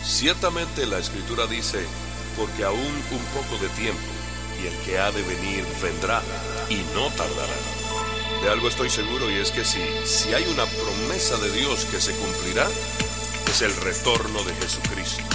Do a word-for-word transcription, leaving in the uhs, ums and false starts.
Ciertamente la Escritura dice, porque aún un poco de tiempo, y el que ha de venir vendrá, y no tardará. De algo estoy seguro, y es que si, si hay una promesa de Dios que se cumplirá, es el retorno de Jesucristo.